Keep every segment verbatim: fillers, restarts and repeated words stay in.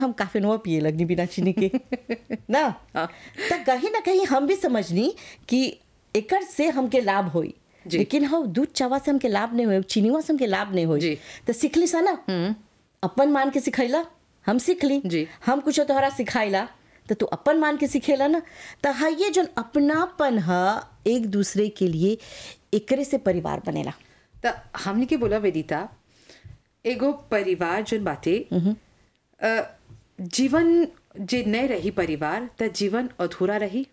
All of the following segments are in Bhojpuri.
हम काफिनवा पिए लगनी बिना चीनी के ना। हाँ। तो कहीं ना कहीं हम भी समझनी कि एकर से हमके लाभ होई, जी। लेकिन हम दूध चावा से हमके लाभ नहीं होई, चीनीवा से हमके लाभ नहीं होई। जी। तो सीखली सा ना, अपन मान के सिखैला, हम सीख ली। जी। हम कुछ तोहरा सिखाइला तो तू अपन मान के सिखेला ना। तो हाँ, ये जो अपनापन है एक दूसरे के लिए, एकरे से परिवार बनेला। तो हमने के बोला वेदिता, एगो परिवार जोन बाते अ, जीवन जे नहीं रही परिवार तो जीवन अधूरा रही।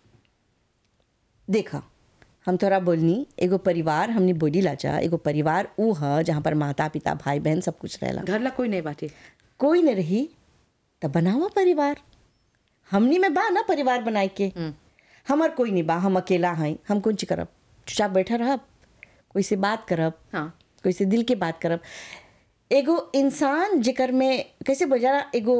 देखा, हम तोरा बोलनी एगो परिवार, हमने बोली लाजा एगो परिवार ऊ है जहाँ पर माता पिता भाई बहन सब कुछ रहेला। घर ला कोई नहीं बाटे, कोई नहीं रही तो बनावा परिवार। हमनी में बा ना परिवार बनाए के। हमार कोई नहीं बा, हम अकेला हैं, हम कौन ची करब, चुपचाप बैठा रहब, कोई से बात करब, हाँ। कोई से दिल के बात करब। एगो इंसान जेकर में कैसे बोला, एगो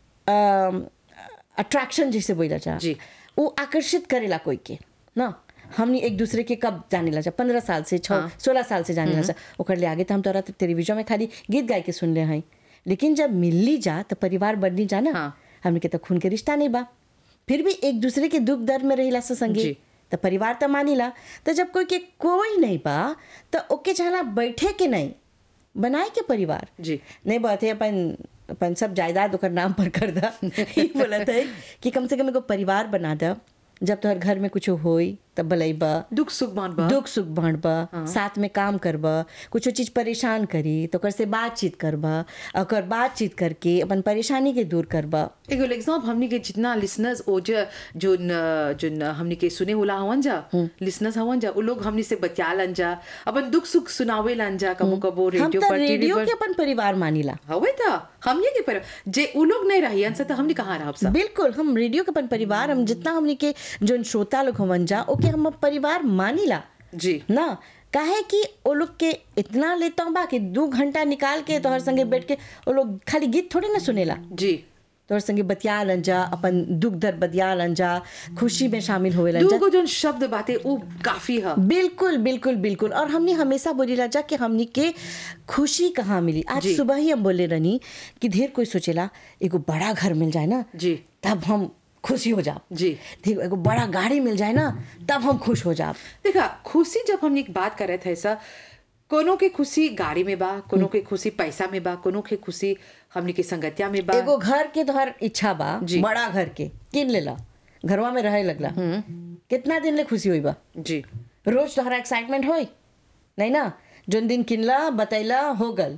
अट्रैक्शन जैसे बोला जा, जी। वो आकर्षित करेला कोई के ना। हमनी एक दूसरे के कब जाने ला जा, पंद्रह साल से छः हाँ। सोलह साल से जाने ला जा, ओकर ले आगे तो हम तोरा टेलीविजन में खाली गीत गाय के सुन ले हैं, लेकिन जब मिलली जा तो परिवार बननी जा ना। हाँ। हमने के तो खून के रिश्ता नहीं बा, फिर भी एक दूसरे के दुख दर्द में रहिला से संगे, जी। तो परिवार तो मानीला। तो जब कोई के कोई नहीं बा तो ओके चाहला बैठे के नहीं, बनाए के परिवार। जी। नहीं बात है अपन अपन सब जायदाद ओकर नाम पर कर दा ही बोलत है कि कम से कम एगो परिवार बना दा, जब तोहर घर में कुछ होई तब बलैबा, दुख सुख बांटबा, दुख सुख बांटबा, साथ में काम करबा, कुछ चीज परेशान करी तो ओकर से बातचीत करबा, ओकर बातचीत करके अपन परेशानी के दूर करबा। एगो एग्जाम्पल हमनी के जितना लिसनर्स ओ जो जो जो हमनी के सुने होला हवन जा, लिसनर्स हवन जा, उ लोग हमनी से बतियालन जा, अपन दुख सुख सुनावे लन जा, कबो कबो हम रेडियो तो पर टीवी रेडियो पर। के अपन परिवार मानीला। हवे था हमनी के पर जे उ लोग नहीं रहियन से तो हमनी कहाँ रहब सा। बिल्कुल, हम रेडियो के अपन परिवार, हम जितना हमनी के जो श्रोता लोग हवन जा ओके हम परिवार मानीला जी ना। काहे कि वो लोग के इतना लेता बा कि दो घंटा निकाल के तोहर संगे बैठ के वो लोग खाली गीत थोड़ी ना सुनेला, जी। तोहर संगे बतियालन जा, अपन दुख दर्द बतियालन जा, खुशी में शामिल होवेलन जा। दूगो जो शब्द बातें वो काफी है। बिल्कुल बिल्कुल बिल्कुल। और हमने हमेशा बोलीला जा कि हमनी के खुशी कहाँ मिली। आज जी। सुबह ही हम बोले रहनी कि ढेर कोई सोचेला एगो बड़ा घर मिल जाए ना जी। तब हम खुशी हो जाब, जी। ठीक, एगो बड़ा गाड़ी मिल जाए ना तब हम खुश हो जाब। देखा, खुशी जब हम एक बात करे थे ऐसा, कोनो के खुशी गाड़ी में बा, कोनो के खुशी पैसा में बा, कोनो के खुशी हमनी के संगतिया में बा। एगो घर के तोहर इच्छा बा, जी। बड़ा घर के किन लेला, घरवा में रहे लगला, कितना दिन ले खुशी होई बा? जी। रोज तोहरा एक्साइटमेंट होई नहीं ना। जोन दिन किनला बतैला हो गल,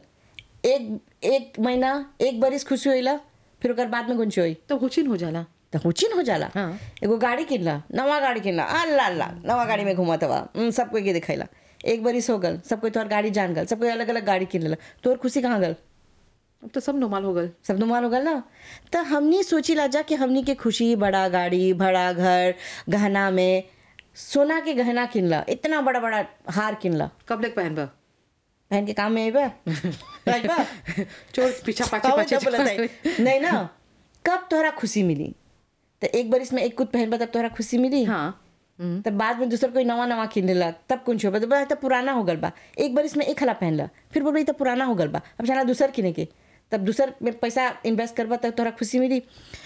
एक एक महीना एक बरिस खुशी होइला, फिर ओकर बाद में गुंची होई तो हुचिन हो जाला, तो हुचिन हो जाला। हाँ। एगो गाड़ी किनला, नवा गाड़ी किनला, अल्लाह अल्लाह नवा गाड़ी में घुमा तवा, सब कोई के दिखाइला, एक बरिस हो गल, सब कोई तोहर गाड़ी जान गल, सब कोई अलग अलग गाड़ी किन लेला, तोहर खुशी कहाँ गल? अब तो सब नॉर्मल हो गल, सब नुमान हो गल ना। तो हमनी सोची ला जा कि हमनी के खुशी बड़ा गाड़ी, बड़ा घर, गहना में सोना के गहना किनला, इतना बड़ा बड़ा हार किनला, कब लग पहन बा पहन के काम में आइबा आइबा चोर पीछा पाछे हवा पाछे जब बोलत है। नहीं ना, कब तोहरा खुशी मिली? तो एक बार इसमें एक कुछ पहनबा तब तोहरा खुशी मिली। हाँ। तब बाद में दूसर कोई नवा नवा किन लेला तब कुछ हो बा, तो पुराना हो गल बा। एक बार इसमें एक हला पहनला, फिर बोल तो पुराना हो गल बा, अब चला दूसर किने के, तब दूसर में पैसा इन्वेस्ट करबा तब तोहरा खुशी मिली।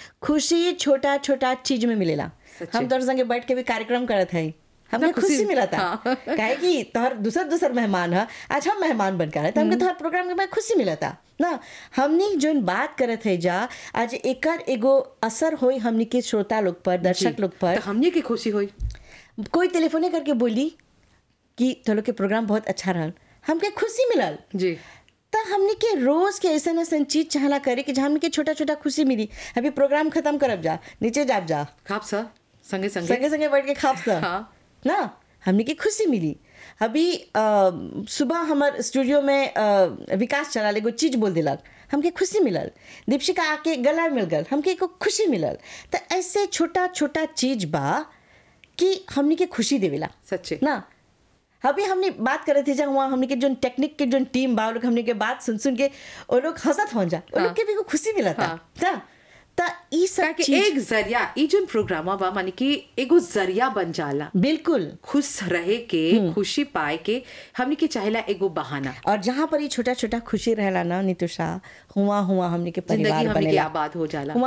खुशी छोटा छोटा चीज में मिलेला। हम तोहर संगे बैठ के भी कार्यक्रम करत है, हमें खुशी- खुशी मिला था। हाँ। काहे कि तोहर दूसर दूसर मेहमान है, आज हम मेहमान बन कर आए तो हमके तोहर प्रोग्राम के बाद खुशी मिला था ना। हमनी जोन बात करत है जा, आज एकर एगो असर होई हमनी के श्रोता लोग पर, दर्शक लोग पर। तो हमनी की खुशी होई, कोई टेलीफोने करके बोली कि तो लोग के प्रोग्राम बहुत अच्छा रहल, हमके खुशी मिलल। जी। तो हमने के रोज के ऐसा ऐसा चीज चाहला करे कि जहाँ हमने के छोटा छोटा खुशी मिली। अभी प्रोग्राम खत्म करब जा, नीचे जाब जा, खाप सा संगे संगे संगे संगे बैठ के खाप सा हाँ। ना, हमने की खुशी मिली। अभी आ, सुबह हमार स्टूडियो में आ, विकास चला एगो चीज बोल दिलक, हमके खुशी मिलल। दीपशिका आके गला मिल गल, हमके एको खुशी मिलल। तो ऐसे छोटा छोटा चीज बा कि हमने के खुशी देवेला सच्चे ना। अभी हमने बात करे थे जहाँ हमने के जो टेक्निक के जो टीम बा, वो लोग हमने के बात सुन सुन के वो लोग हंसत हो जा, वो लोग के भी को खुशी मिला था। हाँ। ता, ता ई सब कि चीज एक जरिया, ई जो प्रोग्राम बा माने कि एगो जरिया बन जाला बिल्कुल खुश रहे के, खुशी पाए के। हमनी के चाहेला एगो बहाना, और जहाँ पर ये छोटा छोटा खुशी रहला ना नितुषा, हुआ हुआ हमने के जिंदगी परिवार हमनी के बनेला, आबाद हो जाला।